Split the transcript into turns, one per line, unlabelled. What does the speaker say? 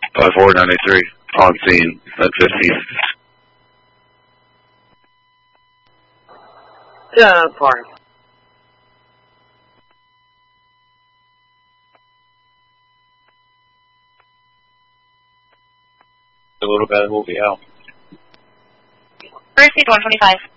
5493 on scene at 15.
Yeah, fine.
A little bit, we'll be out.
First seat 125.